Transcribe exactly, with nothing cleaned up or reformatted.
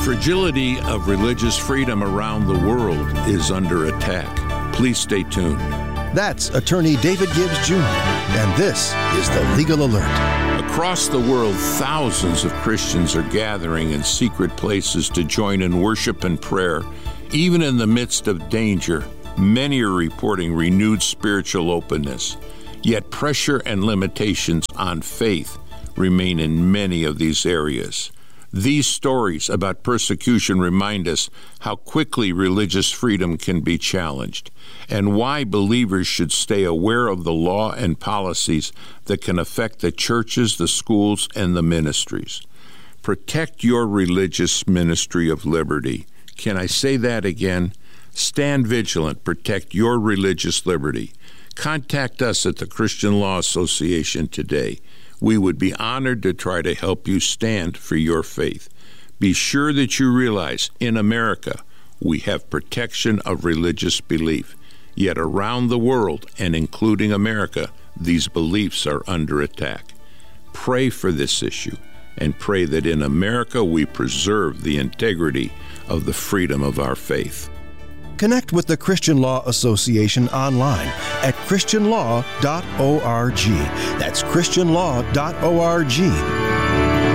fragility of religious freedom around the world is under attack. Please stay tuned. That's attorney David Gibbs Junior, and this is the Legal Alert. Across the world, thousands of Christians are gathering in secret places to join in worship and prayer. Even in the midst of danger, many are reporting renewed spiritual openness. Yet pressure and limitations on faith remain in many of these areas. These stories about persecution remind us how quickly religious freedom can be challenged, and why believers should stay aware of the law and policies that can affect the churches, the schools, and the ministries. Protect your religious ministry of liberty. Can I say that again? Stand vigilant. Protect your religious liberty. Contact us at the Christian Law Association today. We would be honored to try to help you stand for your faith. Be sure that you realize in America we have protection of religious belief. Yet around the world, and including America, these beliefs are under attack. Pray for this issue, and pray that in America we preserve the integrity of the freedom of our faith. Connect with the Christian Law Association online at christian law dot org. That's christian law dot org.